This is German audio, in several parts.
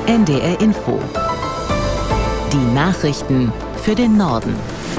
NDR Info. Die Nachrichten für den Norden.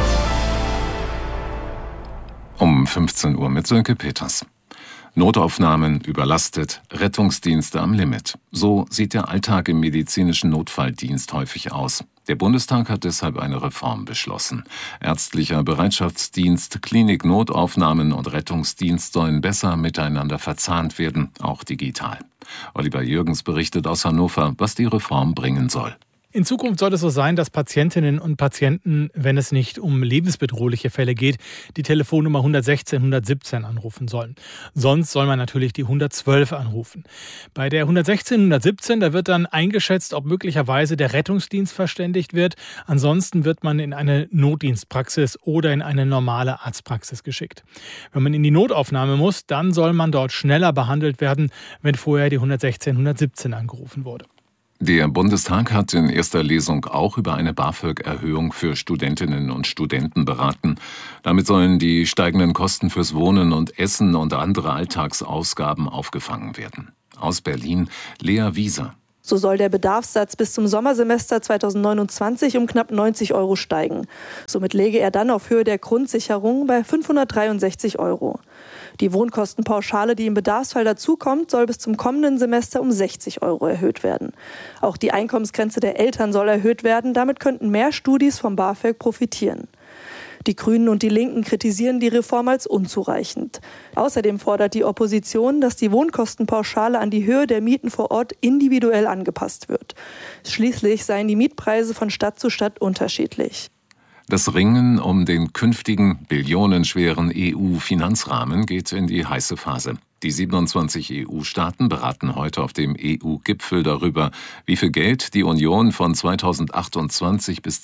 Um 15 Uhr mit Sönke Peters. Notaufnahmen überlastet, Rettungsdienste am Limit. So sieht der Alltag im medizinischen Notfalldienst häufig aus. Der Bundestag hat deshalb eine Reform beschlossen. Ärztlicher Bereitschaftsdienst, Klinik, Notaufnahmen und Rettungsdienst sollen besser miteinander verzahnt werden, auch digital. Oliver Jürgens berichtet aus Hannover, was die Reform bringen soll. In Zukunft soll es so sein, dass Patientinnen und Patienten, wenn es nicht um lebensbedrohliche Fälle geht, die Telefonnummer 116 117 anrufen sollen. Sonst soll man natürlich die 112 anrufen. Bei der 116 117, da wird dann eingeschätzt, ob möglicherweise der Rettungsdienst verständigt wird. Ansonsten wird man in eine Notdienstpraxis oder in eine normale Arztpraxis geschickt. Wenn man in die Notaufnahme muss, dann soll man dort schneller behandelt werden, wenn vorher die 116 117 angerufen wurde. Der Bundestag hat in erster Lesung auch über eine BAföG-Erhöhung für Studentinnen und Studenten beraten. Damit sollen die steigenden Kosten fürs Wohnen und Essen und andere Alltagsausgaben aufgefangen werden. Aus Berlin, Lea Wieser. So soll der Bedarfssatz bis zum Sommersemester 2029 um knapp 90 € steigen. Somit läge er dann auf Höhe der Grundsicherung bei 563 €. Die Wohnkostenpauschale, die im Bedarfsfall dazukommt, soll bis zum kommenden Semester um 60 € erhöht werden. Auch die Einkommensgrenze der Eltern soll erhöht werden. Damit könnten mehr Studis vom BAföG profitieren. Die Grünen und die Linken kritisieren die Reform als unzureichend. Außerdem fordert die Opposition, dass die Wohnkostenpauschale an die Höhe der Mieten vor Ort individuell angepasst wird. Schließlich seien die Mietpreise von Stadt zu Stadt unterschiedlich. Das Ringen um den künftigen billionenschweren EU-Finanzrahmen geht in die heiße Phase. Die 27 EU-Staaten beraten heute auf dem EU-Gipfel darüber, wie viel Geld die Union von 2028 bis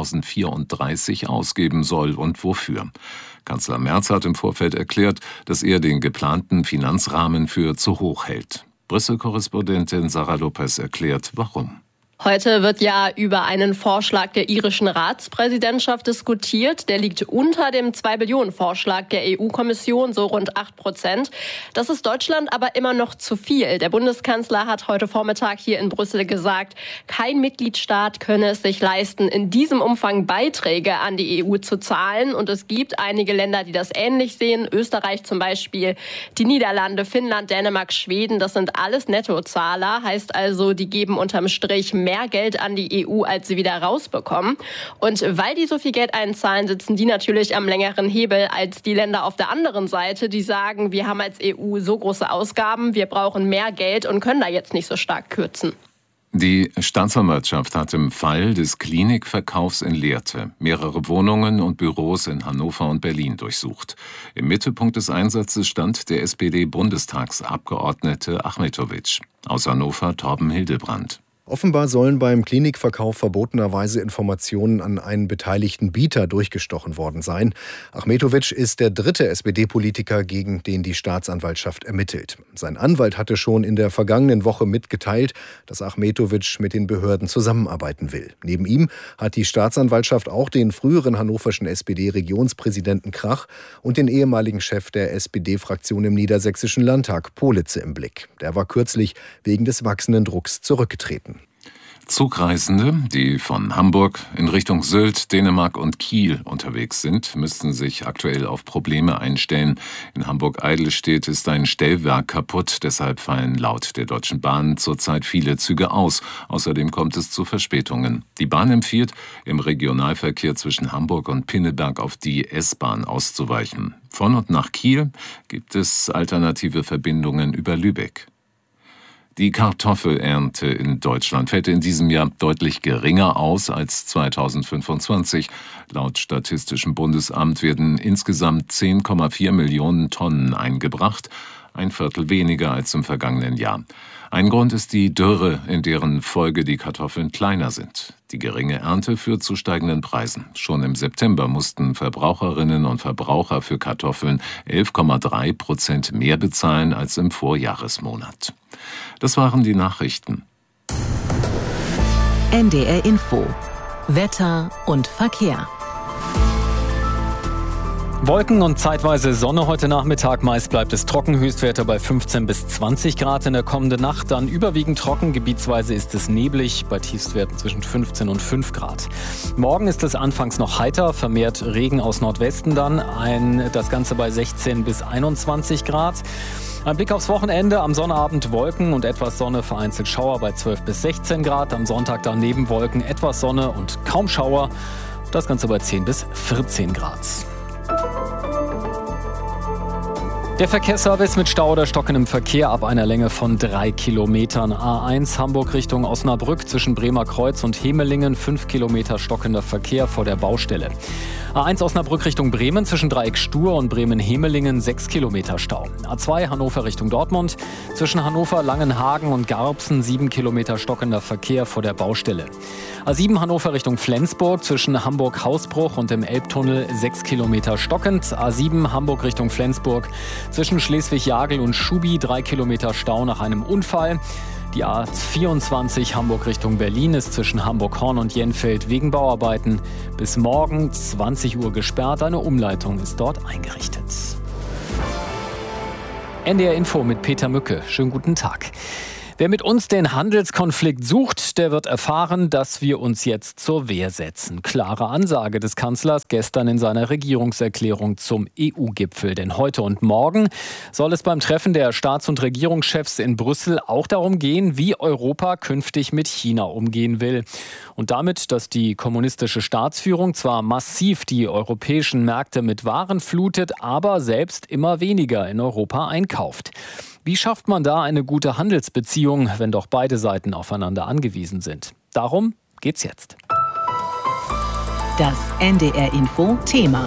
2034 ausgeben soll und wofür. Kanzler Merz hat im Vorfeld erklärt, dass er den geplanten Finanzrahmen für zu hoch hält. Brüssel-Korrespondentin Sarah Lopez erklärt, warum. Heute wird ja über einen Vorschlag der irischen Ratspräsidentschaft diskutiert. Der liegt unter dem 2-Billionen-Vorschlag der EU-Kommission, so rund 8%. Das ist Deutschland aber immer noch zu viel. Der Bundeskanzler hat heute Vormittag hier in Brüssel gesagt, kein Mitgliedstaat könne es sich leisten, in diesem Umfang Beiträge an die EU zu zahlen. Und es gibt einige Länder, die das ähnlich sehen. Österreich zum Beispiel, die Niederlande, Finnland, Dänemark, Schweden. Das sind alles Nettozahler. Heißt also, die geben unterm Strich mehr Geld an die EU, als sie wieder rausbekommen. Und weil die so viel Geld einzahlen, sitzen die natürlich am längeren Hebel als die Länder auf der anderen Seite, die sagen, wir haben als EU so große Ausgaben, wir brauchen mehr Geld und können da jetzt nicht so stark kürzen. Die Staatsanwaltschaft hat im Fall des Klinikverkaufs in Lehrte mehrere Wohnungen und Büros in Hannover und Berlin durchsucht. Im Mittelpunkt des Einsatzes stand der SPD-Bundestagsabgeordnete Achmetović. Aus Hannover Torben Hildebrand. Offenbar sollen beim Klinikverkauf verbotenerweise Informationen an einen beteiligten Bieter durchgestochen worden sein. Achmetović ist der dritte SPD-Politiker, gegen den die Staatsanwaltschaft ermittelt. Sein Anwalt hatte schon in der vergangenen Woche mitgeteilt, dass Achmetović mit den Behörden zusammenarbeiten will. Neben ihm hat die Staatsanwaltschaft auch den früheren hannoverschen SPD-Regionspräsidenten Krach und den ehemaligen Chef der SPD-Fraktion im Niedersächsischen Landtag, Politze, im Blick. Der war kürzlich wegen des wachsenden Drucks zurückgetreten. Zugreisende, die von Hamburg in Richtung Sylt, Dänemark und Kiel unterwegs sind, müssten sich aktuell auf Probleme einstellen. In Hamburg-Eidelstedt ist ein Stellwerk kaputt, deshalb fallen laut der Deutschen Bahn zurzeit viele Züge aus. Außerdem kommt es zu Verspätungen. Die Bahn empfiehlt, im Regionalverkehr zwischen Hamburg und Pinneberg auf die S-Bahn auszuweichen. Von und nach Kiel gibt es alternative Verbindungen über Lübeck. Die Kartoffelernte in Deutschland fällt in diesem Jahr deutlich geringer aus als 2025. Laut Statistischem Bundesamt werden insgesamt 10,4 Millionen Tonnen eingebracht, ein Viertel weniger als im vergangenen Jahr. Ein Grund ist die Dürre, in deren Folge die Kartoffeln kleiner sind. Die geringe Ernte führt zu steigenden Preisen. Schon im September mussten Verbraucherinnen und Verbraucher für Kartoffeln 11,3% mehr bezahlen als im Vorjahresmonat. Das waren die Nachrichten. NDR Info. Wetter und Verkehr. Wolken und zeitweise Sonne heute Nachmittag. Meist bleibt es trocken, Höchstwerte bei 15 bis 20 Grad in der kommenden Nacht. Dann überwiegend trocken, gebietsweise ist es neblig, bei Tiefstwerten zwischen 15 und 5 Grad. Morgen ist es anfangs noch heiter, vermehrt Regen aus Nordwesten dann. Das Ganze bei 16 bis 21 Grad. Ein Blick aufs Wochenende, am Sonnabend Wolken und etwas Sonne, vereinzelt Schauer bei 12 bis 16 Grad. Am Sonntag dann neben Wolken etwas Sonne und kaum Schauer. Das Ganze bei 10 bis 14 Grad. Der Verkehrsservice mit Stau oder stockendem Verkehr ab einer Länge von 3 Kilometern. A1 Hamburg Richtung Osnabrück zwischen Bremer Kreuz und Hemelingen, 5 Kilometer stockender Verkehr vor der Baustelle. A1 Osnabrück Richtung Bremen zwischen Dreieck Stur und Bremen-Hemelingen, 6 Kilometer Stau. A2 Hannover Richtung Dortmund zwischen Hannover, Langenhagen und Garbsen, 7 Kilometer stockender Verkehr vor der Baustelle. A7 Hannover Richtung Flensburg zwischen Hamburg-Hausbruch und dem Elbtunnel, 6 Kilometer stockend. A7 Hamburg Richtung Flensburg zwischen Schleswig-Jagel und Schubi, 3 Kilometer Stau nach einem Unfall. Die A24 Hamburg Richtung Berlin ist zwischen Hamburg-Horn und Jenfeld wegen Bauarbeiten bis morgen 20 Uhr gesperrt. Eine Umleitung ist dort eingerichtet. NDR Info mit Peter Mücke. Schönen guten Tag. Wer mit uns den Handelskonflikt sucht, der wird erfahren, dass wir uns jetzt zur Wehr setzen. Klare Ansage des Kanzlers gestern in seiner Regierungserklärung zum EU-Gipfel. Denn heute und morgen soll es beim Treffen der Staats- und Regierungschefs in Brüssel auch darum gehen, wie Europa künftig mit China umgehen will. Und damit, dass die kommunistische Staatsführung zwar massiv die europäischen Märkte mit Waren flutet, aber selbst immer weniger in Europa einkauft. Wie schafft man da eine gute Handelsbeziehung, wenn doch beide Seiten aufeinander angewiesen sind? Darum geht's jetzt. Das NDR-Info-Thema.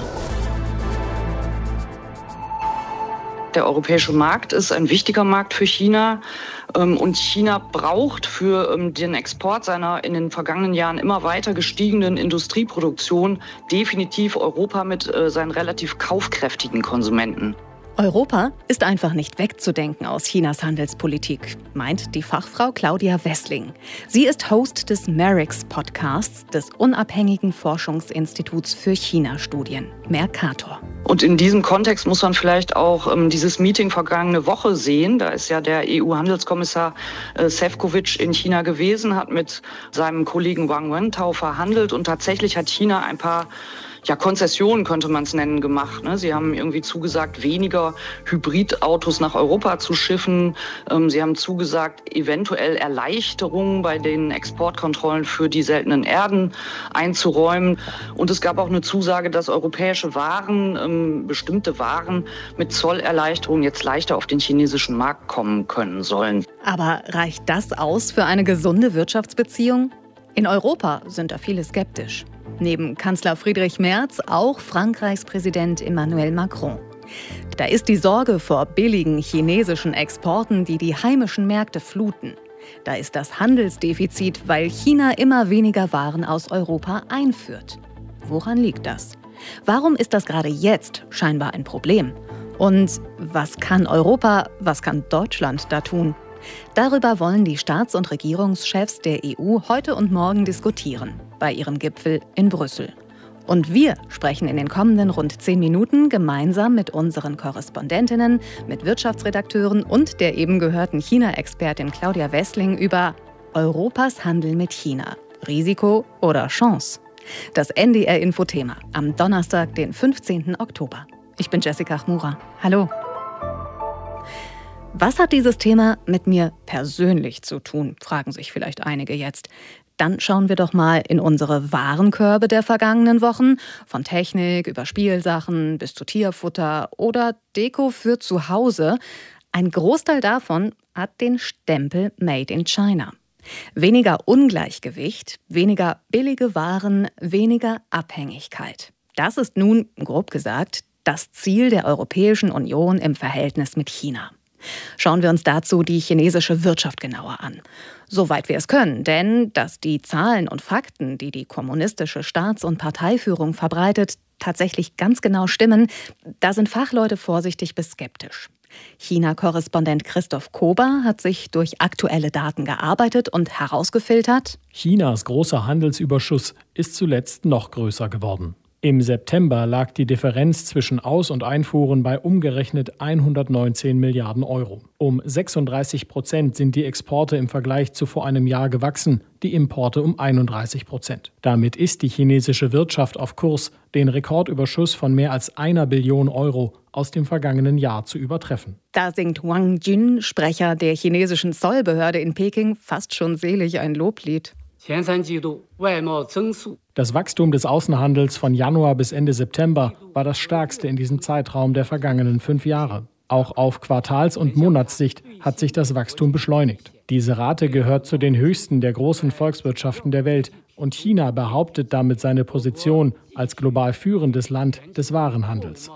Der europäische Markt ist ein wichtiger Markt für China. Und China braucht für den Export seiner in den vergangenen Jahren immer weiter gestiegenen Industrieproduktion definitiv Europa mit seinen relativ kaufkräftigen Konsumenten. Europa ist einfach nicht wegzudenken aus Chinas Handelspolitik, meint die Fachfrau Claudia Wessling. Sie ist Host des MERIX-Podcasts des unabhängigen Forschungsinstituts für China-Studien, Mercator. Und in diesem Kontext muss man vielleicht auch dieses Meeting vergangene Woche sehen. Da ist ja der EU-Handelskommissar Šefčovič in China gewesen, hat mit seinem Kollegen Wang Wentao verhandelt und tatsächlich hat China ein paar Konzessionen, könnte man es nennen, gemacht. Sie haben irgendwie zugesagt, weniger Hybridautos nach Europa zu schiffen. Sie haben zugesagt, eventuell Erleichterungen bei den Exportkontrollen für die seltenen Erden einzuräumen. Und es gab auch eine Zusage, dass europäische Waren, bestimmte Waren mit Zollerleichterungen jetzt leichter auf den chinesischen Markt kommen können sollen. Aber reicht das aus für eine gesunde Wirtschaftsbeziehung? In Europa sind da viele skeptisch. Neben Kanzler Friedrich Merz auch Frankreichs Präsident Emmanuel Macron. Da ist die Sorge vor billigen chinesischen Exporten, die die heimischen Märkte fluten. Da ist das Handelsdefizit, weil China immer weniger Waren aus Europa einführt. Woran liegt das? Warum ist das gerade jetzt scheinbar ein Problem? Und was kann Europa, was kann Deutschland da tun? Darüber wollen die Staats- und Regierungschefs der EU heute und morgen diskutieren, bei ihrem Gipfel in Brüssel. Und wir sprechen in den kommenden rund 10 Minuten gemeinsam mit unseren Korrespondentinnen, mit Wirtschaftsredakteuren und der eben gehörten China-Expertin Claudia Wessling über Europas Handel mit China. Risiko oder Chance? Das NDR-Info-Thema am Donnerstag, den 15. Oktober. Ich bin Jessica Chmura. Hallo. Was hat dieses Thema mit mir persönlich zu tun, fragen sich vielleicht einige jetzt. Dann schauen wir doch mal in unsere Warenkörbe der vergangenen Wochen. Von Technik über Spielsachen bis zu Tierfutter oder Deko für zu Hause. Ein Großteil davon hat den Stempel Made in China. Weniger Ungleichgewicht, weniger billige Waren, weniger Abhängigkeit. Das ist nun, grob gesagt, das Ziel der Europäischen Union im Verhältnis mit China. Schauen wir uns dazu die chinesische Wirtschaft genauer an. Soweit wir es können, denn dass die Zahlen und Fakten, die die kommunistische Staats- und Parteiführung verbreitet, tatsächlich ganz genau stimmen, da sind Fachleute vorsichtig bis skeptisch. China-Korrespondent Christoph Kober hat sich durch aktuelle Daten gearbeitet und herausgefiltert: Chinas großer Handelsüberschuss ist zuletzt noch größer geworden. Im September lag die Differenz zwischen Aus- und Einfuhren bei umgerechnet 119 Milliarden Euro. Um 36% sind die Exporte im Vergleich zu vor einem Jahr gewachsen, die Importe um 31%. Damit ist die chinesische Wirtschaft auf Kurs, den Rekordüberschuss von mehr als 1 Billion Euro aus dem vergangenen Jahr zu übertreffen. Da singt Wang Jun, Sprecher der chinesischen Zollbehörde in Peking, fast schon selig ein Loblied. Das Wachstum des Außenhandels von Januar bis Ende September war das stärkste in diesem Zeitraum der vergangenen 5 Jahre. Auch auf Quartals- und Monatssicht hat sich das Wachstum beschleunigt. Diese Rate gehört zu den höchsten der großen Volkswirtschaften der Welt und China behauptet damit seine Position als global führendes Land des Warenhandels.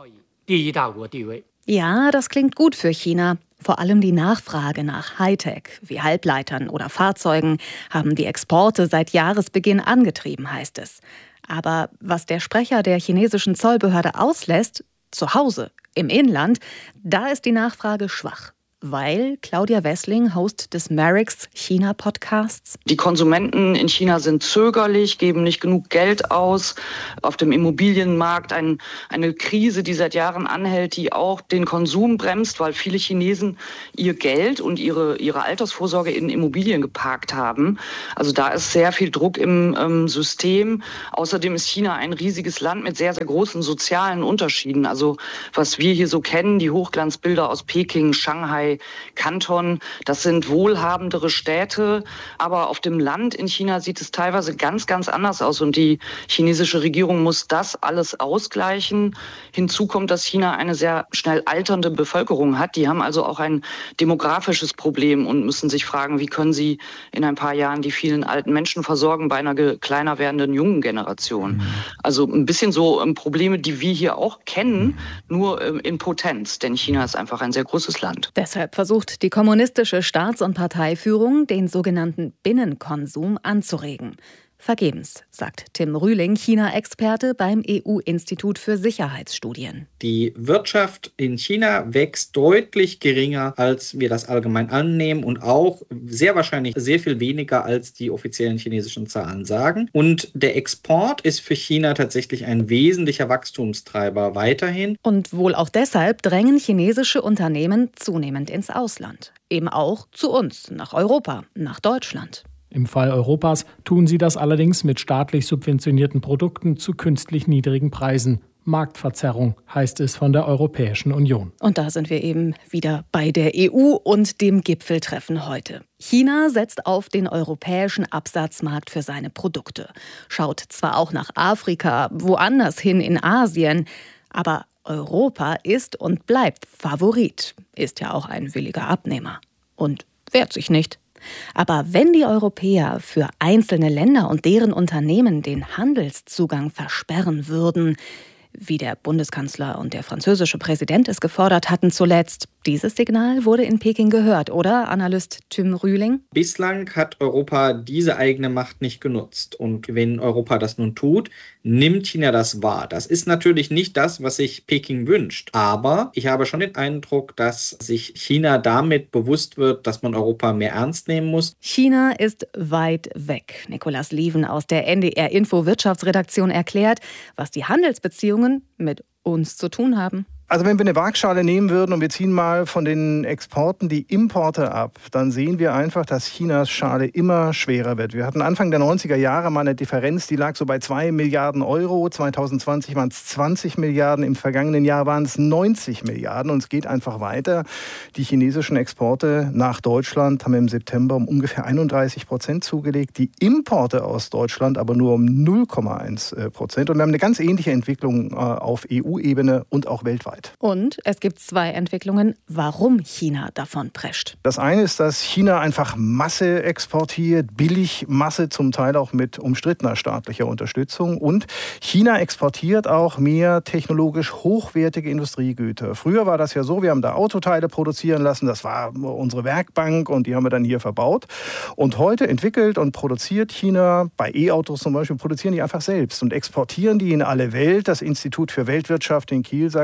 Ja, das klingt gut für China. Vor allem die Nachfrage nach Hightech wie Halbleitern oder Fahrzeugen haben die Exporte seit Jahresbeginn angetrieben, heißt es. Aber was der Sprecher der chinesischen Zollbehörde auslässt, zu Hause, im Inland, da ist die Nachfrage schwach. Weil Claudia Wessling, Host des Merix China-Podcasts. Die Konsumenten in China sind zögerlich, geben nicht genug Geld aus. Auf dem Immobilienmarkt eine Krise, die seit Jahren anhält, die auch den Konsum bremst, weil viele Chinesen ihr Geld und ihre Altersvorsorge in Immobilien geparkt haben. Also da ist sehr viel Druck im System. Außerdem ist China ein riesiges Land mit sehr, sehr großen sozialen Unterschieden. Also was wir hier so kennen, die Hochglanzbilder aus Peking, Shanghai, Kanton, das sind wohlhabendere Städte, aber auf dem Land in China sieht es teilweise ganz, ganz anders aus und die chinesische Regierung muss das alles ausgleichen. Hinzu kommt, dass China eine sehr schnell alternde Bevölkerung hat. Die haben also auch ein demografisches Problem und müssen sich fragen, wie können sie in ein paar Jahren die vielen alten Menschen versorgen bei einer kleiner werdenden jungen Generation. Also ein bisschen so Probleme, die wir hier auch kennen, nur in Potenz, denn China ist einfach ein sehr großes Land. Deshalb versucht die kommunistische Staats- und Parteiführung, den sogenannten Binnenkonsum anzuregen. Vergebens, sagt Tim Rühling, China-Experte beim EU-Institut für Sicherheitsstudien. Die Wirtschaft in China wächst deutlich geringer, als wir das allgemein annehmen und auch sehr wahrscheinlich sehr viel weniger, als die offiziellen chinesischen Zahlen sagen. Und der Export ist für China tatsächlich ein wesentlicher Wachstumstreiber weiterhin. Und wohl auch deshalb drängen chinesische Unternehmen zunehmend ins Ausland. Eben auch zu uns, nach Europa, nach Deutschland. Im Fall Europas tun sie das allerdings mit staatlich subventionierten Produkten zu künstlich niedrigen Preisen. Marktverzerrung heißt es von der Europäischen Union. Und da sind wir eben wieder bei der EU und dem Gipfeltreffen heute. China setzt auf den europäischen Absatzmarkt für seine Produkte. Schaut zwar auch nach Afrika, woanders hin in Asien, aber Europa ist und bleibt Favorit, ist ja auch ein williger Abnehmer und wehrt sich nicht. Aber wenn die Europäer für einzelne Länder und deren Unternehmen den Handelszugang versperren würden, wie der Bundeskanzler und der französische Präsident es gefordert hatten zuletzt, dieses Signal wurde in Peking gehört, oder, Analyst Tim Rühling? Bislang hat Europa diese eigene Macht nicht genutzt. Und wenn Europa das nun tut, nimmt China das wahr. Das ist natürlich nicht das, was sich Peking wünscht. Aber ich habe schon den Eindruck, dass sich China damit bewusst wird, dass man Europa mehr ernst nehmen muss. China ist weit weg. Nikolaus Lieven aus der NDR-Info-Wirtschaftsredaktion erklärt, was die Handelsbeziehungen mit uns zu tun haben. Also wenn wir eine Waagschale nehmen würden und wir ziehen mal von den Exporten die Importe ab, dann sehen wir einfach, dass Chinas Schale immer schwerer wird. Wir hatten Anfang der 90er Jahre mal eine Differenz, die lag so bei 2 Milliarden Euro. 2020 waren es 20 Milliarden, im vergangenen Jahr waren es 90 Milliarden und es geht einfach weiter. Die chinesischen Exporte nach Deutschland haben im September um ungefähr 31% zugelegt, die Importe aus Deutschland aber nur um 0,1%. Und wir haben eine ganz ähnliche Entwicklung auf EU-Ebene und auch weltweit. Und es gibt 2 Entwicklungen, warum China davon prescht. Das eine ist, dass China einfach Masse exportiert, billig Masse, zum Teil auch mit umstrittener staatlicher Unterstützung. Und China exportiert auch mehr technologisch hochwertige Industriegüter. Früher war das ja so, wir haben da Autoteile produzieren lassen, das war unsere Werkbank und die haben wir dann hier verbaut. Und heute entwickelt und produziert China, bei E-Autos zum Beispiel, produzieren die einfach selbst und exportieren die in alle Welt. Das Institut für Weltwirtschaft in Kiel sagt, das ist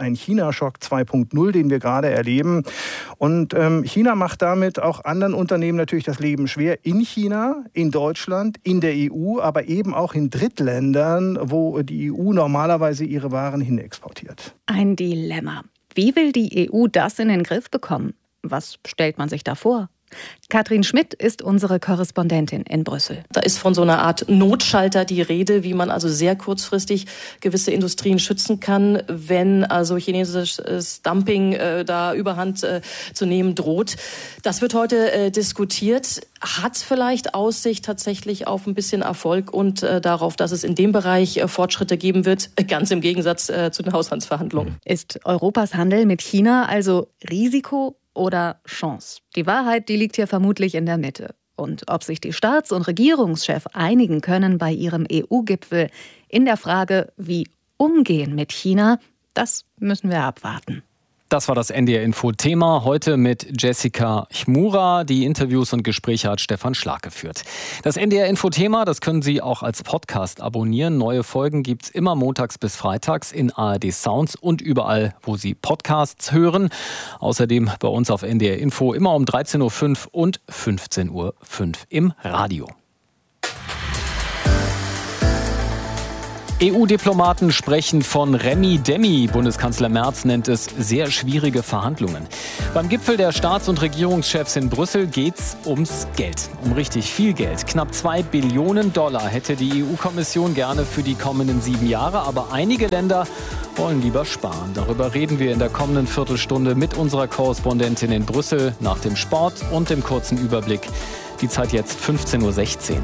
ein China-Schock 2.0, den wir gerade erleben. Und China macht damit auch anderen Unternehmen natürlich das Leben schwer. In China, in Deutschland, in der EU, aber eben auch in Drittländern, wo die EU normalerweise ihre Waren hinexportiert. Ein Dilemma. Wie will die EU das in den Griff bekommen? Was stellt man sich da vor? Katrin Schmidt ist unsere Korrespondentin in Brüssel. Da ist von so einer Art Notschalter die Rede, wie man also sehr kurzfristig gewisse Industrien schützen kann, wenn also chinesisches Dumping da Überhand zu nehmen droht. Das wird heute diskutiert. Hat vielleicht Aussicht tatsächlich auf ein bisschen Erfolg und darauf, dass es in dem Bereich Fortschritte geben wird, ganz im Gegensatz zu den Haushaltsverhandlungen. Ist Europas Handel mit China also Risiko oder Chance? Die Wahrheit, die liegt hier vermutlich in der Mitte. Und ob sich die Staats- und Regierungschefs einigen können bei ihrem EU-Gipfel in der Frage, wie umgehen mit China, das müssen wir abwarten. Das war das NDR-Info-Thema. Heute mit Jessica Chmura. Die Interviews und Gespräche hat Stefan Schlag geführt. Das NDR-Info-Thema, das können Sie auch als Podcast abonnieren. Neue Folgen gibt's immer montags bis freitags in ARD Sounds und überall, wo Sie Podcasts hören. Außerdem bei uns auf NDR-Info immer um 13.05 Uhr und 15.05 Uhr im Radio. EU-Diplomaten sprechen von Remi-Demi. Bundeskanzler Merz nennt es sehr schwierige Verhandlungen. Beim Gipfel der Staats- und Regierungschefs in Brüssel geht's ums Geld. Um richtig viel Geld. Knapp $2 Billionen hätte die EU-Kommission gerne für die kommenden 7 Jahre. Aber einige Länder wollen lieber sparen. Darüber reden wir in der kommenden Viertelstunde mit unserer Korrespondentin in Brüssel nach dem Sport und dem kurzen Überblick. Die Zeit jetzt 15.16 Uhr.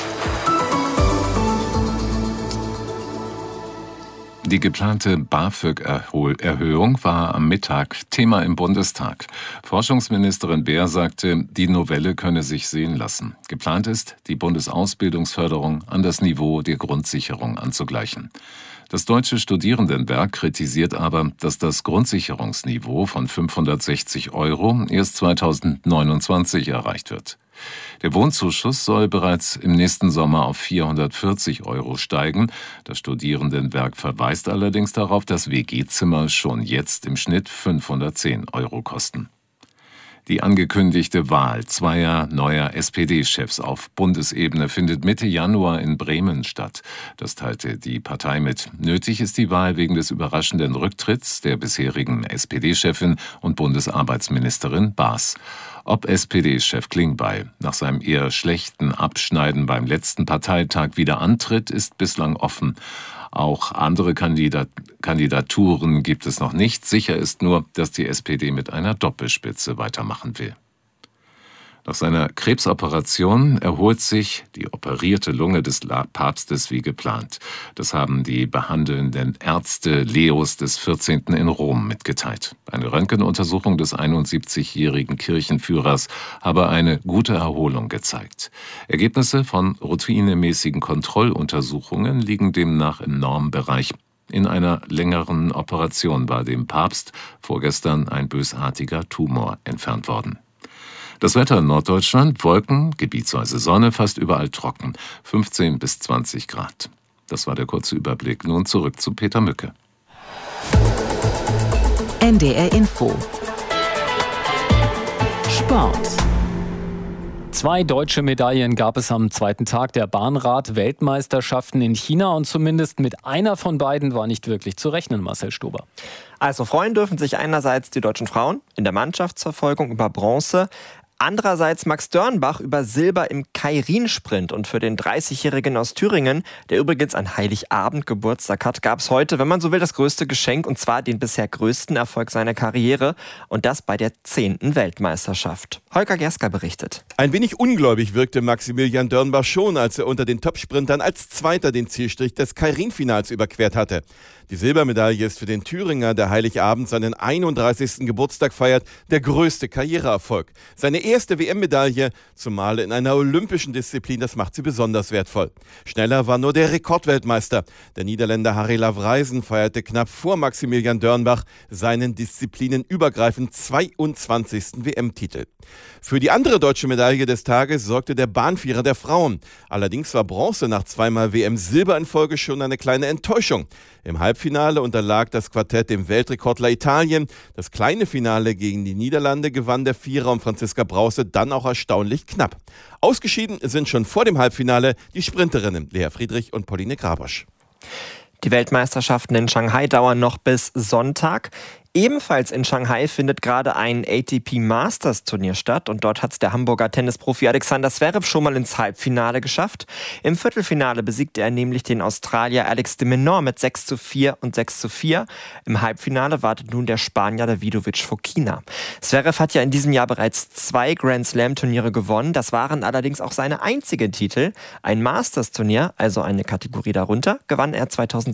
Die geplante BAföG-Erhöhung war am Mittag Thema im Bundestag. Forschungsministerin Beer sagte, die Novelle könne sich sehen lassen. Geplant ist, die Bundesausbildungsförderung an das Niveau der Grundsicherung anzugleichen. Das Deutsche Studierendenwerk kritisiert aber, dass das Grundsicherungsniveau von 560 € erst 2029 erreicht wird. Der Wohnzuschuss soll bereits im nächsten Sommer auf 440 € steigen. Das Studierendenwerk verweist allerdings darauf, dass WG-Zimmer schon jetzt im Schnitt 510 € kosten. Die angekündigte Wahl zweier neuer SPD-Chefs auf Bundesebene findet Mitte Januar in Bremen statt. Das teilte die Partei mit. Nötig ist die Wahl wegen des überraschenden Rücktritts der bisherigen SPD-Chefin und Bundesarbeitsministerin Baas. Ob SPD-Chef Klingbeil nach seinem eher schlechten Abschneiden beim letzten Parteitag wieder antritt, ist bislang offen. Auch andere Kandidaturen gibt es noch nicht. Sicher ist nur, dass die SPD mit einer Doppelspitze weitermachen will. Nach seiner Krebsoperation erholt sich die operierte Lunge des Papstes wie geplant. Das haben die behandelnden Ärzte Leos XIV. In Rom mitgeteilt. Eine Röntgenuntersuchung des 71-jährigen Kirchenführers habe eine gute Erholung gezeigt. Ergebnisse von routinemäßigen Kontrolluntersuchungen liegen demnach im Normbereich. In einer längeren Operation war dem Papst vorgestern ein bösartiger Tumor entfernt worden. Das Wetter in Norddeutschland, Wolken, gebietsweise Sonne, fast überall trocken, 15 bis 20 Grad. Das war der kurze Überblick. Nun zurück zu Peter Mücke. NDR Info. Sport. 2 deutsche Medaillen gab es am zweiten Tag der Bahnrad-Weltmeisterschaften in China und zumindest mit einer von beiden war nicht wirklich zu rechnen, Marcel Stober. Also freuen dürfen sich einerseits die deutschen Frauen in der Mannschaftsverfolgung über Bronze, andererseits Max Dörnbach über Silber im Keirin-Sprint. Und für den 30-Jährigen aus Thüringen, der übrigens an Heiligabend Geburtstag hat, gab es heute, wenn man so will, das größte Geschenk, und zwar den bisher größten Erfolg seiner Karriere, und das bei der 10. Weltmeisterschaft. Holger Gerska berichtet. Ein wenig ungläubig wirkte Maximilian Dörnbach schon, als er unter den Topsprintern als Zweiter den Zielstrich des Keirin-Finals überquert hatte. Die Silbermedaille ist für den Thüringer, der Heiligabend seinen 31. Geburtstag feiert, der größte Karriereerfolg. Seine erste WM-Medaille, zumal in einer olympischen Disziplin. Das macht sie besonders wertvoll. Schneller war nur der Rekordweltmeister. Der Niederländer Harry Lavrijsen feierte knapp vor Maximilian Dörnbach seinen disziplinenübergreifend 22. WM-Titel. Für die andere deutsche Medaille des Tages sorgte der Bahnvierer der Frauen. Allerdings war Bronze nach zweimal WM-Silber in Folge schon eine kleine Enttäuschung. Im Halbfinale unterlag das Quartett dem Weltrekordler Italien. Das kleine Finale gegen die Niederlande gewann der Vierer um Franziska Brause dann auch erstaunlich knapp. Ausgeschieden sind schon vor dem Halbfinale die Sprinterinnen Lea Friedrich und Pauline Grabosch. Die Weltmeisterschaften in Shanghai dauern noch bis Sonntag. Ebenfalls in Shanghai findet gerade ein ATP Masters Turnier statt und dort hat es der Hamburger Tennisprofi Alexander Zverev schon mal ins Halbfinale geschafft. Im Viertelfinale besiegte er nämlich den Australier Alex de Minaur mit 6:4 und 6:4. Im Halbfinale wartet nun der Spanier Davidovich Fokina. Zverev hat ja in diesem Jahr bereits 2 Grand Slam Turniere gewonnen. Das waren allerdings auch seine einzigen Titel. Ein Masters Turnier, also eine Kategorie darunter, gewann er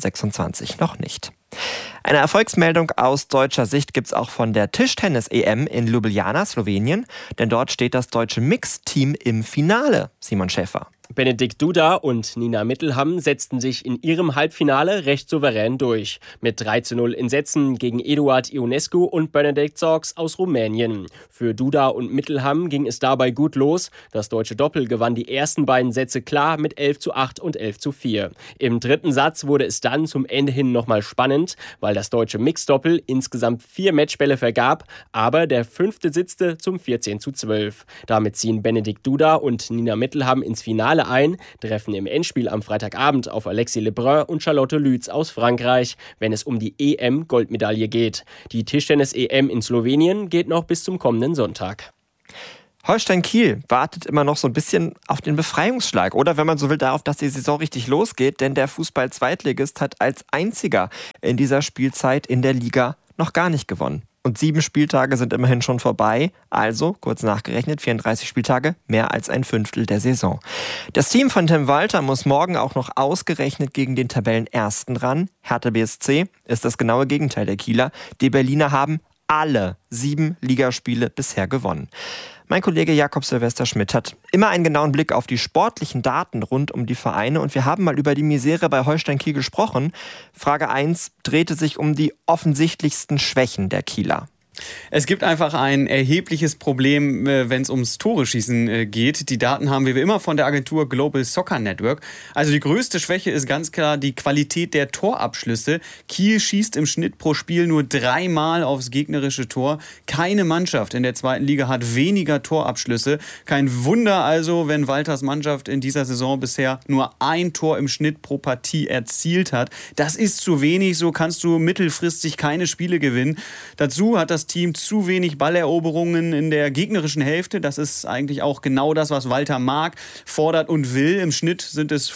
2026 noch nicht. Eine Erfolgsmeldung aus deutscher Sicht gibt es auch von der Tischtennis-EM in Ljubljana, Slowenien. Denn dort steht das deutsche Mixteam im Finale. Simon Schäfer. Benedikt Duda und Nina Mittelham setzten sich in ihrem Halbfinale recht souverän durch. Mit 3:0 in Sätzen gegen Eduard Ionescu und Benedikt Zorcs aus Rumänien. Für Duda und Mittelham ging es dabei gut los. Das deutsche Doppel gewann die ersten beiden Sätze klar mit 11:8 und 11:4. Im dritten Satz wurde es dann zum Ende hin nochmal spannend, weil das deutsche Mixdoppel insgesamt 4 Matchbälle vergab, aber der 5. sitzte zum 14:12. Damit ziehen Benedikt Duda und Nina Mittelham ins Finale ein, treffen im Endspiel am Freitagabend auf Alexis Lebrun und Charlotte Lütz aus Frankreich, wenn es um die EM-Goldmedaille geht. Die Tischtennis-EM in Slowenien geht noch bis zum kommenden Sonntag. Holstein Kiel wartet immer noch so ein bisschen auf den Befreiungsschlag oder, wenn man so will, darauf, dass die Saison richtig losgeht, denn der Fußball-Zweitligist hat als einziger in dieser Spielzeit in der Liga noch gar nicht gewonnen. Und 7 Spieltage sind immerhin schon vorbei, also, kurz nachgerechnet, 34 Spieltage, mehr als ein Fünftel der Saison. Das Team von Tim Walter muss morgen auch noch ausgerechnet gegen den Tabellenersten ran. Hertha BSC ist das genaue Gegenteil der Kieler. Die Berliner haben alle 7 Ligaspiele bisher gewonnen. Mein Kollege Jakob Silvester Schmidt hat immer einen genauen Blick auf die sportlichen Daten rund um die Vereine und wir haben mal über die Misere bei Holstein Kiel gesprochen. Frage 1 drehte sich um die offensichtlichsten Schwächen der Kieler. Es gibt einfach ein erhebliches Problem, wenn es ums Tore-Schießen geht. Die Daten haben wir wie immer von der Agentur Global Soccer Network. Also die größte Schwäche ist ganz klar die Qualität der Torabschlüsse. Kiel schießt im Schnitt pro Spiel nur 3-mal aufs gegnerische Tor. Keine Mannschaft in der zweiten Liga hat weniger Torabschlüsse. Kein Wunder also, wenn Walters Mannschaft in dieser Saison bisher nur 1 Tor im Schnitt pro Partie erzielt hat. Das ist zu wenig, so kannst du mittelfristig keine Spiele gewinnen. Dazu hat das Team zu wenig Balleroberungen in der gegnerischen Hälfte. Das ist eigentlich auch genau das, was Walter mag, fordert und will. Im Schnitt sind es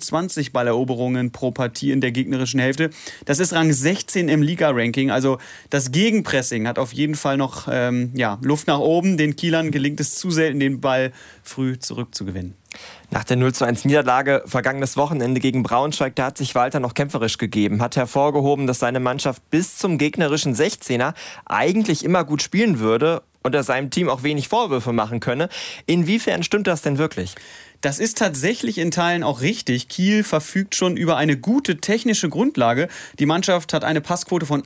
25 Balleroberungen pro Partie in der gegnerischen Hälfte. Das ist Rang 16 im Liga-Ranking. Also das Gegenpressing hat auf jeden Fall noch Luft nach oben. Den Kielern gelingt es zu selten, den Ball früh zurückzugewinnen. Nach der 0:1 Niederlage vergangenes Wochenende gegen Braunschweig, da hat sich Walter noch kämpferisch gegeben, hat hervorgehoben, dass seine Mannschaft bis zum gegnerischen 16er eigentlich immer gut spielen würde und er seinem Team auch wenig Vorwürfe machen könne. Inwiefern stimmt das denn wirklich? Das ist tatsächlich in Teilen auch richtig. Kiel verfügt schon über eine gute technische Grundlage. Die Mannschaft hat eine Passquote von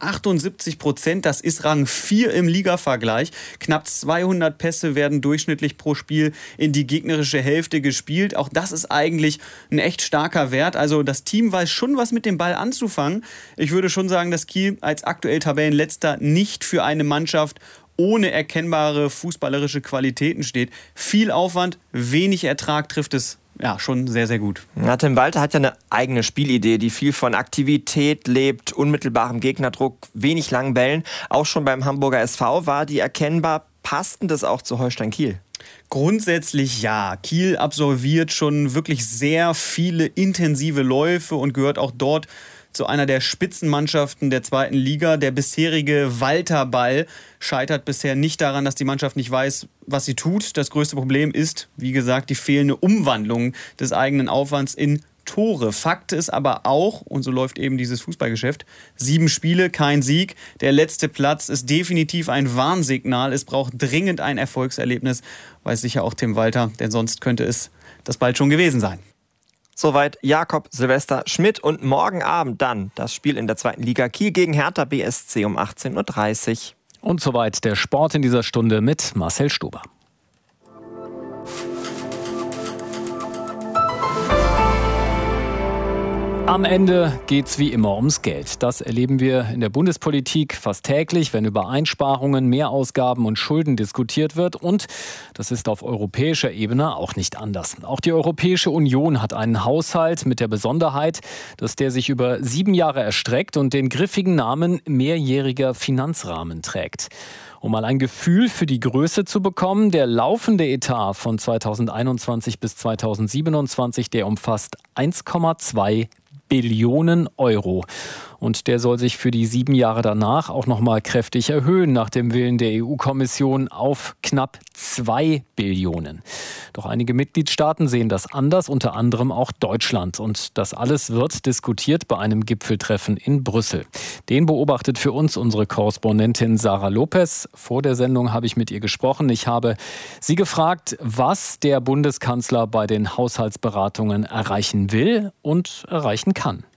78%. Das ist Rang 4 im Ligavergleich. Knapp 200 Pässe werden durchschnittlich pro Spiel in die gegnerische Hälfte gespielt. Auch das ist eigentlich ein echt starker Wert. Also das Team weiß schon, was mit dem Ball anzufangen. Ich würde schon sagen, dass Kiel als aktuell Tabellenletzter nicht für eine Mannschaft ohne erkennbare fußballerische Qualitäten steht. Viel Aufwand, wenig Ertrag trifft es schon sehr, sehr gut. Ja, Tim Walter hat ja eine eigene Spielidee, die viel von Aktivität lebt, unmittelbarem Gegnerdruck, wenig langen Bällen. Auch schon beim Hamburger SV war die erkennbar. Passt denn das auch zu Holstein Kiel? Grundsätzlich ja. Kiel absolviert schon wirklich sehr viele intensive Läufe und gehört auch dort zu einer der Spitzenmannschaften der zweiten Liga. Der bisherige Walter-Ball scheitert bisher nicht daran, dass die Mannschaft nicht weiß, was sie tut. Das größte Problem ist, wie gesagt, die fehlende Umwandlung des eigenen Aufwands in Tore. Fakt ist aber auch, und so läuft eben dieses Fußballgeschäft, 7 Spiele, kein Sieg. Der letzte Platz ist definitiv ein Warnsignal. Es braucht dringend ein Erfolgserlebnis, weiß sicher auch Tim Walter, denn sonst könnte es das bald schon gewesen sein. Soweit Jakob Silvester Schmidt und morgen Abend dann das Spiel in der 2. Liga Kiel gegen Hertha BSC um 18:30 Uhr. Und soweit der Sport in dieser Stunde mit Marcel Stuber. Am Ende geht's wie immer ums Geld. Das erleben wir in der Bundespolitik fast täglich, wenn über Einsparungen, Mehrausgaben und Schulden diskutiert wird. Und das ist auf europäischer Ebene auch nicht anders. Auch die Europäische Union hat einen Haushalt mit der Besonderheit, dass der sich über 7 Jahre erstreckt und den griffigen Namen mehrjähriger Finanzrahmen trägt. Um mal ein Gefühl für die Größe zu bekommen, der laufende Etat von 2021 bis 2027, der umfasst 1,2 Billionen Euro. Und der soll sich für die 7 Jahre danach auch noch mal kräftig erhöhen, nach dem Willen der EU-Kommission auf knapp 2 Billionen. Doch einige Mitgliedstaaten sehen das anders, unter anderem auch Deutschland. Und das alles wird diskutiert bei einem Gipfeltreffen in Brüssel. Den beobachtet für uns unsere Korrespondentin Sarah Lopez. Vor der Sendung habe ich mit ihr gesprochen. Ich habe sie gefragt, was der Bundeskanzler bei den Haushaltsberatungen erreichen will und erreichen kann.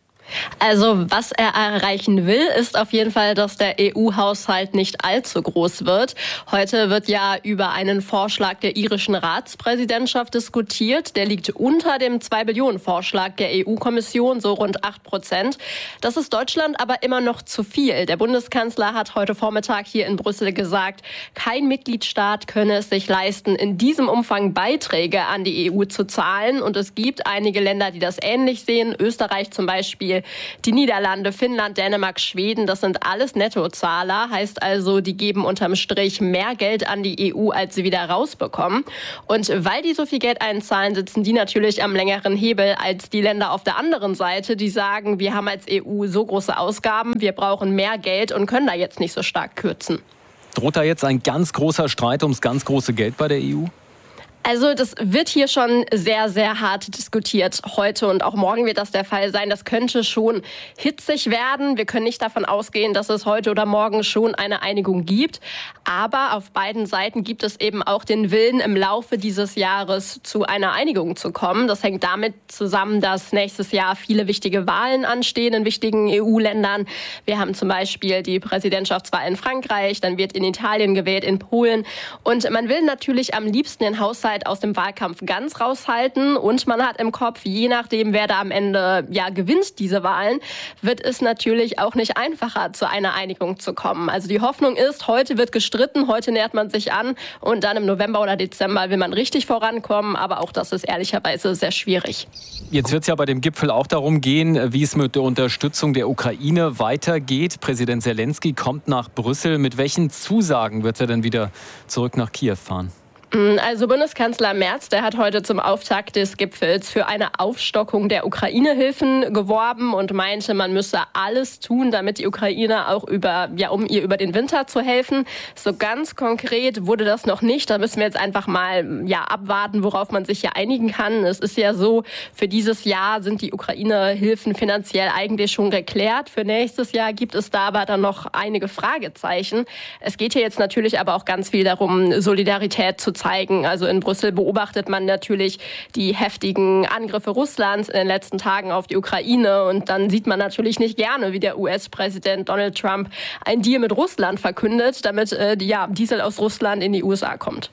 Also was er erreichen will, ist auf jeden Fall, dass der EU-Haushalt nicht allzu groß wird. Heute wird ja über einen Vorschlag der irischen Ratspräsidentschaft diskutiert. Der liegt unter dem 2-Billionen-Vorschlag der EU-Kommission, so rund 8%. Das ist Deutschland aber immer noch zu viel. Der Bundeskanzler hat heute Vormittag hier in Brüssel gesagt, kein Mitgliedstaat könne es sich leisten, in diesem Umfang Beiträge an die EU zu zahlen. Und es gibt einige Länder, die das ähnlich sehen. Österreich zum Beispiel, die Niederlande, Finnland, Dänemark, Schweden, das sind alles Nettozahler. Heißt also, die geben unterm Strich mehr Geld an die EU, als sie wieder rausbekommen. Und weil die so viel Geld einzahlen, sitzen die natürlich am längeren Hebel als die Länder auf der anderen Seite, die sagen, wir haben als EU so große Ausgaben, wir brauchen mehr Geld und können da jetzt nicht so stark kürzen. Droht da jetzt ein ganz großer Streit ums ganz große Geld bei der EU? Also das wird hier schon sehr, sehr hart diskutiert. Heute und auch morgen wird das der Fall sein. Das könnte schon hitzig werden. Wir können nicht davon ausgehen, dass es heute oder morgen schon eine Einigung gibt. Aber auf beiden Seiten gibt es eben auch den Willen, im Laufe dieses Jahres zu einer Einigung zu kommen. Das hängt damit zusammen, dass nächstes Jahr viele wichtige Wahlen anstehen in wichtigen EU-Ländern. Wir haben zum Beispiel die Präsidentschaftswahl in Frankreich, dann wird in Italien gewählt, in Polen. Und man will natürlich am liebsten den Haushalt aus dem Wahlkampf ganz raushalten. Und man hat im Kopf, je nachdem, wer da am Ende gewinnt diese Wahlen, wird es natürlich auch nicht einfacher, zu einer Einigung zu kommen. Also die Hoffnung ist, heute wird gestritten, heute nähert man sich an und dann im November oder Dezember will man richtig vorankommen. Aber auch das ist ehrlicherweise sehr schwierig. Jetzt wird es ja bei dem Gipfel auch darum gehen, wie es mit der Unterstützung der Ukraine weitergeht. Präsident Zelensky kommt nach Brüssel. Mit welchen Zusagen wird er denn wieder zurück nach Kiew fahren? Also Bundeskanzler Merz, der hat heute zum Auftakt des Gipfels für eine Aufstockung der Ukraine-Hilfen geworben und meinte, man müsse alles tun, damit die Ukraine auch um ihr über den Winter zu helfen. So ganz konkret wurde das noch nicht. Da müssen wir jetzt einfach mal abwarten, worauf man sich hier einigen kann. Es ist ja so, für dieses Jahr sind die Ukraine-Hilfen finanziell eigentlich schon geklärt. Für nächstes Jahr gibt es da aber dann noch einige Fragezeichen. Es geht hier jetzt natürlich aber auch ganz viel darum, Solidarität zu zeigen. Also in Brüssel beobachtet man natürlich die heftigen Angriffe Russlands in den letzten Tagen auf die Ukraine und dann sieht man natürlich nicht gerne, wie der US-Präsident Donald Trump einen Deal mit Russland verkündet, damit Diesel aus Russland in die USA kommt.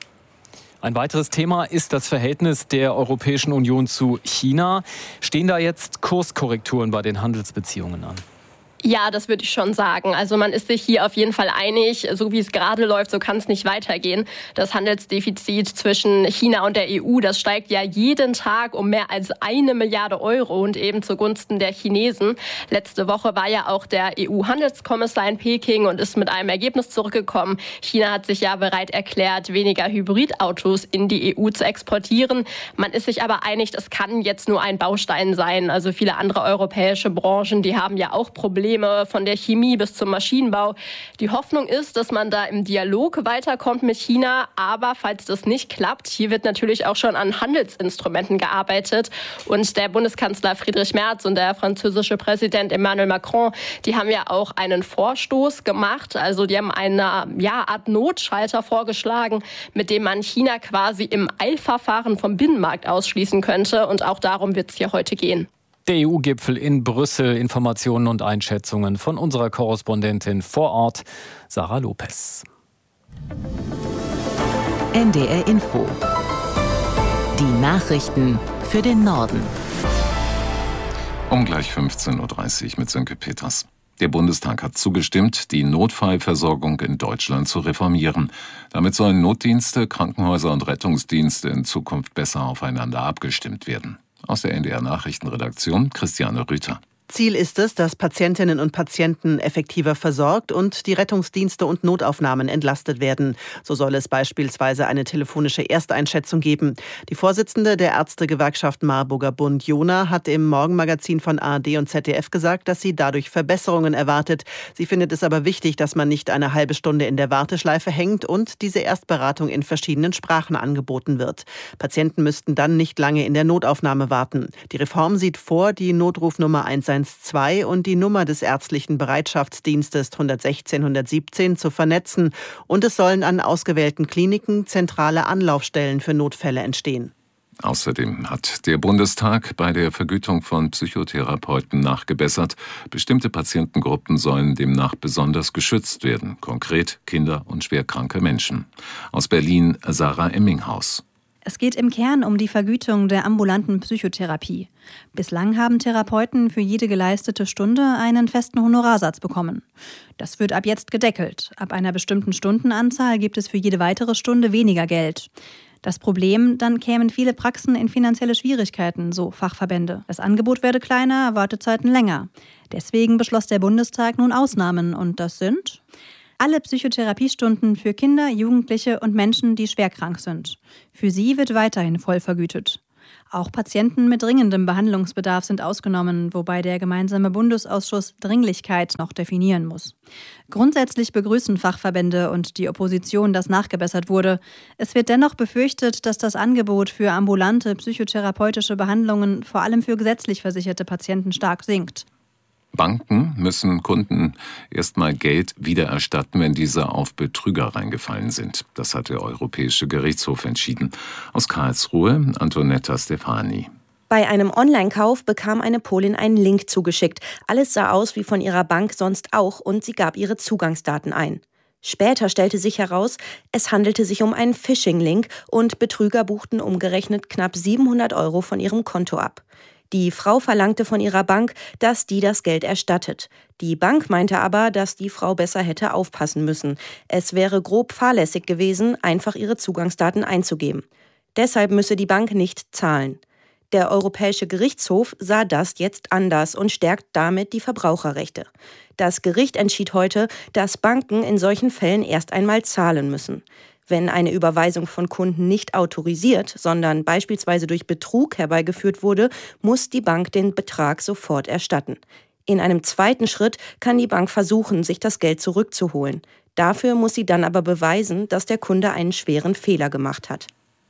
Ein weiteres Thema ist das Verhältnis der Europäischen Union zu China. Stehen da jetzt Kurskorrekturen bei den Handelsbeziehungen an? Ja, das würde ich schon sagen. Also man ist sich hier auf jeden Fall einig, so wie es gerade läuft, so kann es nicht weitergehen. Das Handelsdefizit zwischen China und der EU, das steigt ja jeden Tag um mehr als 1 Milliarde Euro und eben zugunsten der Chinesen. Letzte Woche war ja auch der EU-Handelskommissar in Peking und ist mit einem Ergebnis zurückgekommen. China hat sich ja bereit erklärt, weniger Hybridautos in die EU zu exportieren. Man ist sich aber einig, das kann jetzt nur ein Baustein sein. Also viele andere europäische Branchen, die haben ja auch Probleme Probleme von der Chemie bis zum Maschinenbau. Die Hoffnung ist, dass man da im Dialog weiterkommt mit China. Aber falls das nicht klappt, hier wird natürlich auch schon an Handelsinstrumenten gearbeitet. Und der Bundeskanzler Friedrich Merz und der französische Präsident Emmanuel Macron, die haben ja auch einen Vorstoß gemacht. Also die haben eine Art Notschalter vorgeschlagen, mit dem man China quasi im Eilverfahren vom Binnenmarkt ausschließen könnte. Und auch darum wird es hier heute gehen. Der EU-Gipfel in Brüssel. Informationen und Einschätzungen von unserer Korrespondentin vor Ort, Sarah Lopez. NDR Info. Die Nachrichten für den Norden. Um gleich 15.30 Uhr mit Sönke Peters. Der Bundestag hat zugestimmt, die Notfallversorgung in Deutschland zu reformieren. Damit sollen Notdienste, Krankenhäuser und Rettungsdienste in Zukunft besser aufeinander abgestimmt werden. Aus der NDR-Nachrichtenredaktion Christiane Rüther. Ziel ist es, dass Patientinnen und Patienten effektiver versorgt und die Rettungsdienste und Notaufnahmen entlastet werden. So soll es beispielsweise eine telefonische Ersteinschätzung geben. Die Vorsitzende der Ärztegewerkschaft Marburger Bund, Jona, hat im Morgenmagazin von ARD und ZDF gesagt, dass sie dadurch Verbesserungen erwartet. Sie findet es aber wichtig, dass man nicht eine halbe Stunde in der Warteschleife hängt und diese Erstberatung in verschiedenen Sprachen angeboten wird. Patienten müssten dann nicht lange in der Notaufnahme warten. Die Reform sieht vor, die Notrufnummer 112 und die Nummer des ärztlichen Bereitschaftsdienstes 116 117 zu vernetzen und es sollen an ausgewählten Kliniken zentrale Anlaufstellen für Notfälle entstehen. Außerdem hat der Bundestag bei der Vergütung von Psychotherapeuten nachgebessert. Bestimmte Patientengruppen sollen demnach besonders geschützt werden, konkret Kinder und schwerkranke Menschen. Aus Berlin Sarah Emminghaus. Es geht im Kern um die Vergütung der ambulanten Psychotherapie. Bislang haben Therapeuten für jede geleistete Stunde einen festen Honorarsatz bekommen. Das wird ab jetzt gedeckelt. Ab einer bestimmten Stundenanzahl gibt es für jede weitere Stunde weniger Geld. Das Problem, dann kämen viele Praxen in finanzielle Schwierigkeiten, so Fachverbände. Das Angebot werde kleiner, Wartezeiten länger. Deswegen beschloss der Bundestag nun Ausnahmen und das sind alle Psychotherapiestunden für Kinder, Jugendliche und Menschen, die schwerkrank sind. Für sie wird weiterhin voll vergütet. Auch Patienten mit dringendem Behandlungsbedarf sind ausgenommen, wobei der gemeinsame Bundesausschuss Dringlichkeit noch definieren muss. Grundsätzlich begrüßen Fachverbände und die Opposition, dass nachgebessert wurde. Es wird dennoch befürchtet, dass das Angebot für ambulante psychotherapeutische Behandlungen vor allem für gesetzlich versicherte Patienten stark sinkt. Banken müssen Kunden erstmal Geld wiedererstatten, wenn diese auf Betrüger reingefallen sind. Das hat der Europäische Gerichtshof entschieden. Aus Karlsruhe Antonetta Stefani. Bei einem Online-Kauf bekam eine Polin einen Link zugeschickt. Alles sah aus wie von ihrer Bank sonst auch und sie gab ihre Zugangsdaten ein. Später stellte sich heraus, es handelte sich um einen Phishing-Link und Betrüger buchten umgerechnet knapp 700 € von ihrem Konto ab. Die Frau verlangte von ihrer Bank, dass die das Geld erstattet. Die Bank meinte aber, dass die Frau besser hätte aufpassen müssen. Es wäre grob fahrlässig gewesen, einfach ihre Zugangsdaten einzugeben. Deshalb müsse die Bank nicht zahlen. Der Europäische Gerichtshof sah das jetzt anders und stärkt damit die Verbraucherrechte. Das Gericht entschied heute, dass Banken in solchen Fällen erst einmal zahlen müssen. Wenn eine Überweisung von Kunden nicht autorisiert, sondern beispielsweise durch Betrug herbeigeführt wurde, muss die Bank den Betrag sofort erstatten. In einem zweiten Schritt kann die Bank versuchen, sich das Geld zurückzuholen. Dafür muss sie dann aber beweisen, dass der Kunde einen schweren Fehler gemacht hat.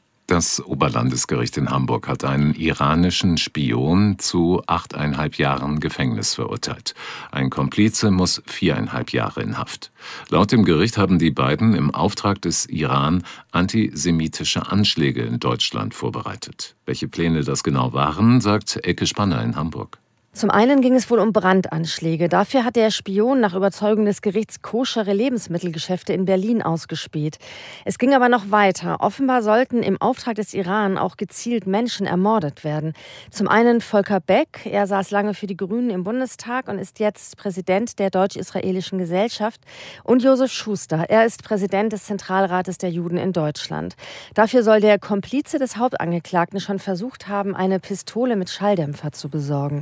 Das Oberlandesgericht in Hamburg hat einen iranischen Spion zu 8,5 Jahren Gefängnis verurteilt. Ein Komplize muss 4,5 Jahre in Haft. Laut dem Gericht haben die beiden im Auftrag des Iran antisemitische Anschläge in Deutschland vorbereitet. Welche Pläne das genau waren, sagt Elke Spanner in Hamburg. Zum einen ging es wohl um Brandanschläge. Dafür hat der Spion nach Überzeugung des Gerichts koschere Lebensmittelgeschäfte in Berlin ausgespäht. Es ging aber noch weiter. Offenbar sollten im Auftrag des Iran auch gezielt Menschen ermordet werden. Zum einen Volker Beck. Er saß lange für die Grünen im Bundestag und ist jetzt Präsident der Deutsch-Israelischen Gesellschaft. Und Josef Schuster. Er ist Präsident des Zentralrates der Juden in Deutschland. Dafür soll der Komplize des Hauptangeklagten schon versucht haben, eine Pistole mit Schalldämpfer zu besorgen.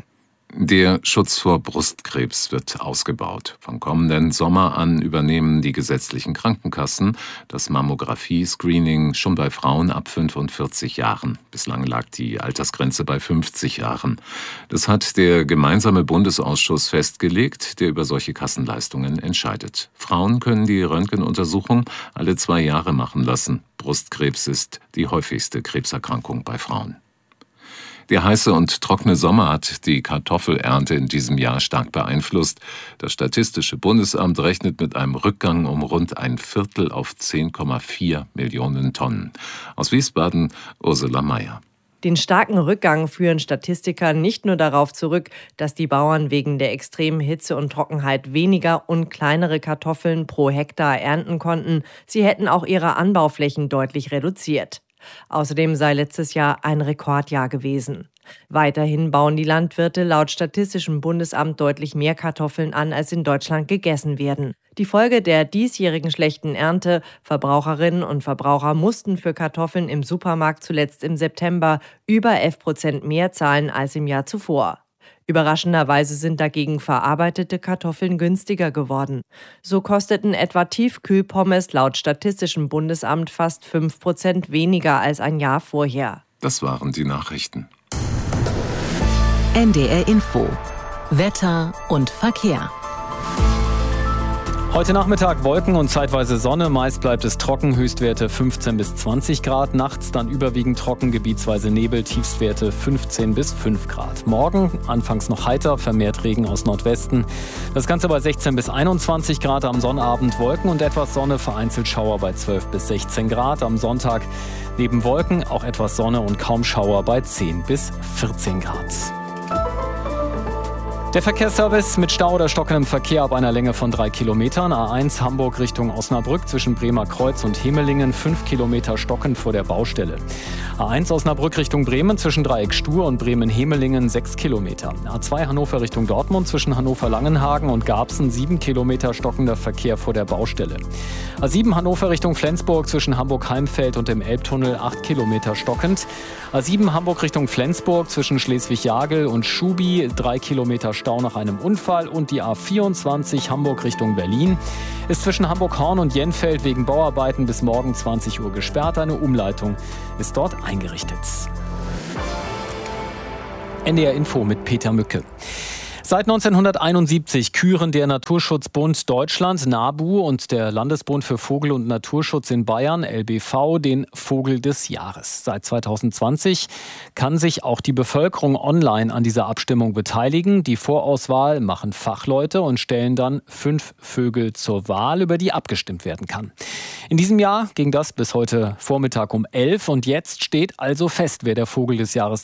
Der Schutz vor Brustkrebs wird ausgebaut. Vom kommenden Sommer an übernehmen die gesetzlichen Krankenkassen das Mammographie-Screening schon bei Frauen ab 45 Jahren. Bislang lag die Altersgrenze bei 50 Jahren. Das hat der gemeinsame Bundesausschuss festgelegt, der über solche Kassenleistungen entscheidet. Frauen können die Röntgenuntersuchung alle 2 Jahre machen lassen. Brustkrebs ist die häufigste Krebserkrankung bei Frauen. Der heiße und trockene Sommer hat die Kartoffelernte in diesem Jahr stark beeinflusst. Das Statistische Bundesamt rechnet mit einem Rückgang um rund 1/4 auf 10,4 Millionen Tonnen. Aus Wiesbaden, Ursula Mayer. Den starken Rückgang führen Statistiker nicht nur darauf zurück, dass die Bauern wegen der extremen Hitze und Trockenheit weniger und kleinere Kartoffeln pro Hektar ernten konnten. Sie hätten auch ihre Anbauflächen deutlich reduziert. Außerdem sei letztes Jahr ein Rekordjahr gewesen. Weiterhin bauen die Landwirte laut Statistischem Bundesamt deutlich mehr Kartoffeln an, als in Deutschland gegessen werden. Die Folge der diesjährigen schlechten Ernte: Verbraucherinnen und Verbraucher mussten für Kartoffeln im Supermarkt zuletzt im September über 11% mehr zahlen als im Jahr zuvor. Überraschenderweise sind dagegen verarbeitete Kartoffeln günstiger geworden. So kosteten etwa Tiefkühlpommes laut Statistischem Bundesamt fast 5% weniger als ein Jahr vorher. Das waren die Nachrichten. NDR Info. Wetter und Verkehr. Heute Nachmittag Wolken und zeitweise Sonne. Meist bleibt es trocken, Höchstwerte 15 bis 20 Grad. Nachts dann überwiegend trocken, gebietsweise Nebel, Tiefstwerte 15 bis 5 Grad. Morgen anfangs noch heiter, vermehrt Regen aus Nordwesten. Das Ganze bei 16 bis 21 Grad. Am Sonnabend Wolken und etwas Sonne, vereinzelt Schauer bei 12 bis 16 Grad. Am Sonntag neben Wolken auch etwas Sonne und kaum Schauer bei 10 bis 14 Grad. Der Verkehrsservice mit Stau oder stockendem Verkehr ab einer Länge von 3 Kilometern. A1 Hamburg Richtung Osnabrück zwischen Bremer Kreuz und Hemelingen 5 Kilometer stockend vor der Baustelle. A1 Osnabrück Richtung Bremen zwischen Dreieck Stur und Bremen-Hemelingen 6 Kilometer. A2 Hannover Richtung Dortmund zwischen Hannover-Langenhagen und Garbsen 7 Kilometer stockender Verkehr vor der Baustelle. A7 Hannover Richtung Flensburg zwischen Hamburg-Heimfeld und dem Elbtunnel 8 Kilometer stockend. A7 Hamburg Richtung Flensburg zwischen Schleswig-Jagel und Schubi 3 Kilometer Stau nach einem Unfall. Und die A24 Hamburg Richtung Berlin ist zwischen Hamburg-Horn und Jenfeld wegen Bauarbeiten bis morgen 20 Uhr gesperrt. Eine Umleitung ist dort eingerichtet. NDR Info mit Peter Mücke. Seit 1971 küren der Naturschutzbund Deutschland, NABU, und der Landesbund für Vogel- und Naturschutz in Bayern, LBV, den Vogel des Jahres. Seit 2020 kann sich auch die Bevölkerung online an dieser Abstimmung beteiligen. Die Vorauswahl machen Fachleute und stellen dann 5 Vögel zur Wahl, über die abgestimmt werden kann. In diesem Jahr ging das bis heute Vormittag um 11 und jetzt steht also fest, wer der Vogel des Jahres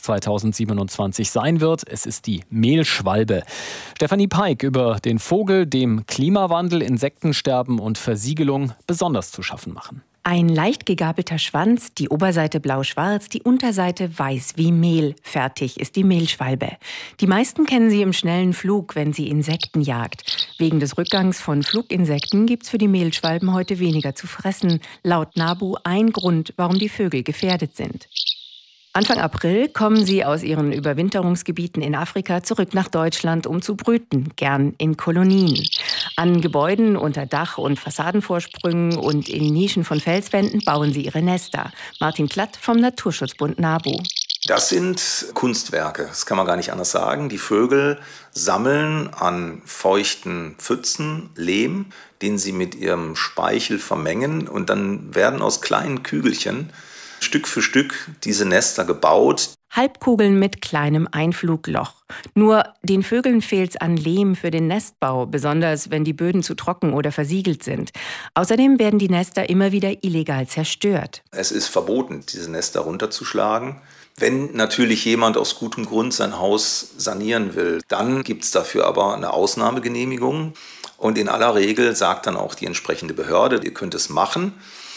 2027 sein wird. Es ist die Mehlschwalbe. Stefanie Peik über den Vogel, dem Klimawandel, Insektensterben und Versiegelung besonders zu schaffen machen. Ein leicht gegabelter Schwanz, die Oberseite blau-schwarz, die Unterseite weiß wie Mehl. Fertig ist die Mehlschwalbe. Die meisten kennen sie im schnellen Flug, wenn sie Insekten jagt. Wegen des Rückgangs von Fluginsekten gibt's für die Mehlschwalben heute weniger zu fressen. Laut NABU ein Grund, warum die Vögel gefährdet sind. Anfang April kommen sie aus ihren Überwinterungsgebieten in Afrika zurück nach Deutschland, um zu brüten, gern in Kolonien. An Gebäuden unter Dach- und Fassadenvorsprüngen und in Nischen von Felswänden bauen sie ihre Nester. Martin Klatt vom Naturschutzbund NABU. Das sind Kunstwerke, das kann man gar nicht anders sagen. Die Vögel sammeln an feuchten Pfützen Lehm, den sie mit ihrem Speichel vermengen, und dann werden aus kleinen Kügelchen Stück für Stück diese Nester gebaut. Halbkugeln mit kleinem Einflugloch. Nur den Vögeln fehlt's an Lehm für den Nestbau, besonders wenn die Böden zu trocken oder versiegelt sind. Außerdem werden die Nester immer wieder illegal zerstört. Es ist verboten, diese Nester runterzuschlagen. Wenn natürlich jemand aus gutem Grund sein Haus sanieren will, dann gibt's dafür aber eine Ausnahmegenehmigung. Und in aller Regel sagt dann auch die entsprechende Behörde, ihr könnt es machen.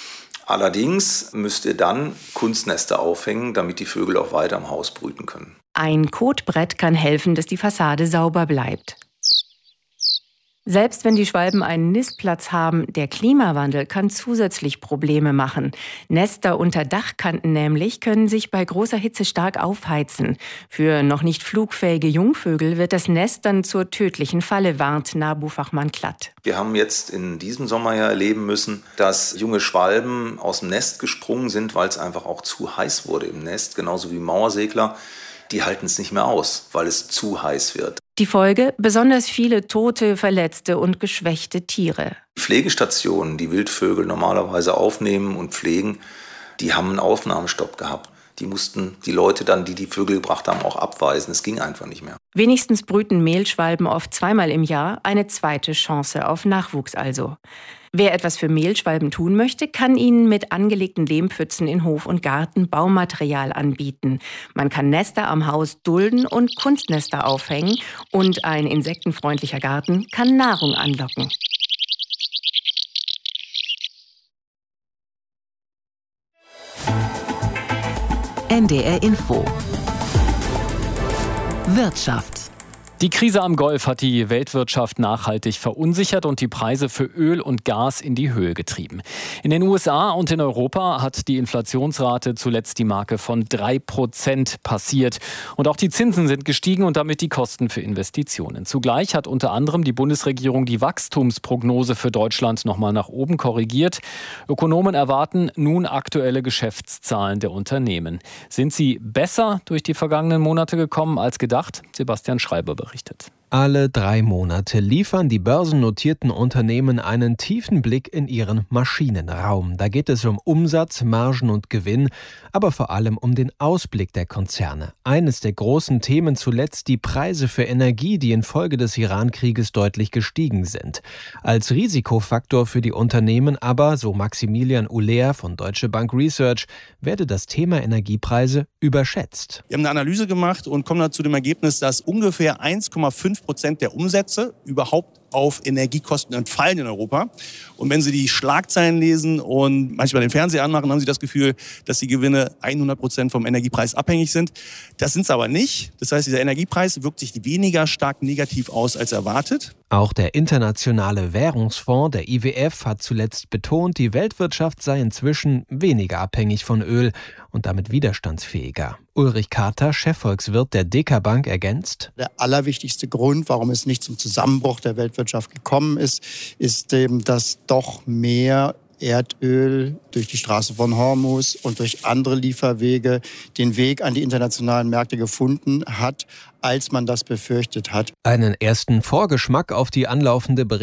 Allerdings müsst ihr dann Kunstnester aufhängen, damit die Vögel auch weiter im Haus brüten können. Ein Kotbrett kann helfen, dass die Fassade sauber bleibt. Selbst wenn die Schwalben einen Nistplatz haben, der Klimawandel kann zusätzlich Probleme machen. Nester unter Dachkanten nämlich können sich bei großer Hitze stark aufheizen. Für noch nicht flugfähige Jungvögel wird das Nest dann zur tödlichen Falle, warnt NABU-Fachmann Klatt. Wir haben jetzt in diesem Sommer ja erleben müssen, dass junge Schwalben aus dem Nest gesprungen sind, weil es einfach auch zu heiß wurde im Nest, genauso wie Mauersegler. Die halten es nicht mehr aus, weil es zu heiß wird. Die Folge: besonders viele tote, verletzte und geschwächte Tiere. Pflegestationen, die Wildvögel normalerweise aufnehmen und pflegen, die haben einen Aufnahmestopp gehabt. Die mussten die Leute dann, die Vögel gebracht haben, auch abweisen. Es ging einfach nicht mehr. Wenigstens brüten Mehlschwalben oft zweimal im Jahr, eine zweite Chance auf Nachwuchs also. Wer etwas für Mehlschwalben tun möchte, kann ihnen mit angelegten Lehmpfützen in Hof und Garten Baumaterial anbieten. Man kann Nester am Haus dulden und Kunstnester aufhängen. Und ein insektenfreundlicher Garten kann Nahrung anlocken. NDR Info. Wirtschaft. Die Krise am Golf hat die Weltwirtschaft nachhaltig verunsichert und die Preise für Öl und Gas in die Höhe getrieben. In den USA und in Europa hat die Inflationsrate zuletzt die Marke von 3% passiert. Und auch die Zinsen sind gestiegen und damit die Kosten für Investitionen. Zugleich hat unter anderem die Bundesregierung die Wachstumsprognose für Deutschland nochmal nach oben korrigiert. Ökonomen erwarten nun aktuelle Geschäftszahlen der Unternehmen. Sind sie besser durch die vergangenen Monate gekommen als gedacht? Sebastian Schreiber berichtet. Alle 3 Monate liefern die börsennotierten Unternehmen einen tiefen Blick in ihren Maschinenraum. Da geht es um Umsatz, Margen und Gewinn, aber vor allem um den Ausblick der Konzerne. Eines der großen Themen zuletzt die Preise für Energie, die infolge des Iran-Krieges deutlich gestiegen sind. Als Risikofaktor für die Unternehmen aber, so Maximilian Uller von Deutsche Bank Research, werde das Thema Energiepreise überschätzt. Wir haben eine Analyse gemacht und kommen dann zu dem Ergebnis, dass ungefähr 1,5% der Umsätze überhaupt auf Energiekosten entfallen in Europa. Und wenn Sie die Schlagzeilen lesen und manchmal den Fernseher anmachen, haben Sie das Gefühl, dass die Gewinne 100% vom Energiepreis abhängig sind. Das sind es aber nicht. Das heißt, dieser Energiepreis wirkt sich weniger stark negativ aus als erwartet. Auch der Internationale Währungsfonds, der IWF, hat zuletzt betont, die Weltwirtschaft sei inzwischen weniger abhängig von Öl und damit widerstandsfähiger. Ulrich Kater, Chefvolkswirt der DK Bank, ergänzt: Der allerwichtigste Grund, warum es nicht zum Zusammenbruch der Weltwirtschaft gekommen ist, ist eben, dass doch mehr Erdöl durch die Straße von Hormuz und durch andere Lieferwege den Weg an die internationalen Märkte gefunden hat, als man das befürchtet hat. Einen ersten Vorgeschmack auf die anlaufende